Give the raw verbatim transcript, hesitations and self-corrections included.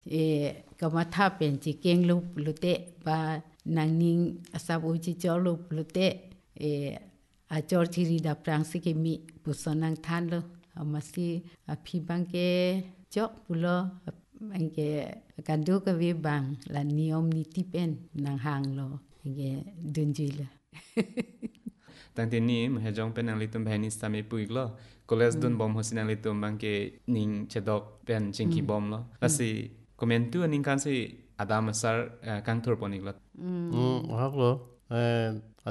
เอก็มาถ้าเป็นจิเก่งลูกลุเตบานางนิงอาซาบูจิจอลูกลุเตเออาจอร์ทิริดาปรังสิเกมิปุสนังทานโลอามาสิอาพิบังเกจอปุโลอังเกกันดูกะวิบังลานิอมนิติเป็นนางหางโลอังเกดุนจิลตั้งแต่นี้มหาจงเป็นนางลิตุมแพนิสตามีปุยกล้อก็เลสดุนบอมฮอสินางลิตุมบังเกนิงเชดอกเป็นจิงกีบอมล้อแล้วสิคอมเมนต์ตัวนิงกันสิอาดามสาร์กังทุรปอนิกล้ออืมฮักล้อเอ่อ